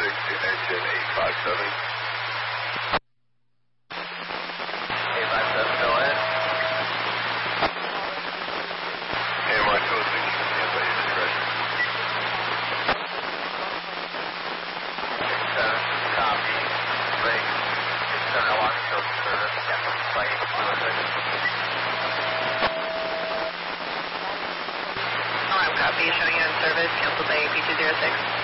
engine 857. 857, go ahead. AMI 206, stand by your discretion. 67, copy. Break. 67, how long until service? Cancel flight 206. I'm copy, showing you in service, cancel by AP206.